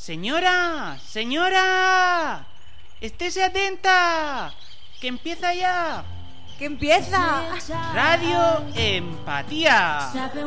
Señora, señora, estése atenta, que empieza ya. ¡Que empieza! Radio Empatía.